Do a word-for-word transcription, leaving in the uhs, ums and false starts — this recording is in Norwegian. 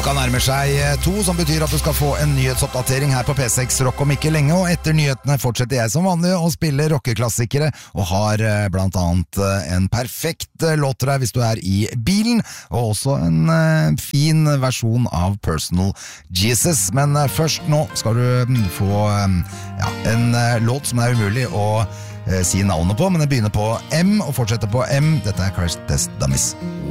Klokka nærmer seg to, som betyr at du skal få en nyhetsoppdatering her på P seks Rock om ikke lenge, og etter nyhetene fortsetter jeg som vanlig å spille rockeklassikere, og har blant annet en perfekt låt til deg hvis du er i bilen, og også en fin versjon av Personal Jesus. Men først nå skal du få ja, en låt som er umulig å si navnet på, men det begynner på M og fortsetter på M. Dette er Crash Test Dummies.